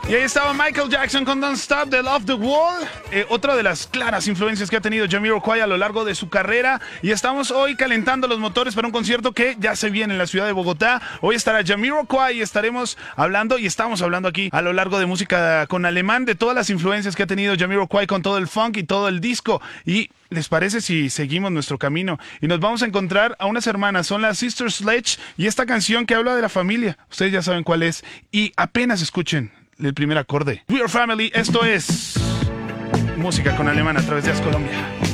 Y ahí estaba Michael Jackson con Don't Stop, The Love the Wall. Otra de las claras influencias que ha tenido Jamiroquai a lo largo de su carrera. Y estamos hoy calentando los motores para un concierto que ya se viene en la ciudad de Bogotá. Hoy estará Jamiroquai y estaremos hablando, y estamos hablando aquí a lo largo de música con alemán, de todas las influencias que ha tenido Jamiroquai con todo el funk y todo el disco. Y ¿les parece si seguimos nuestro camino? Y nos vamos a encontrar a unas hermanas, son las Sister Sledge, y esta canción que habla de la familia. Ustedes ya saben cuál es. Y apenas escuchen el primer acorde. We Are Family, esto es música con alemán a través de As Colombia.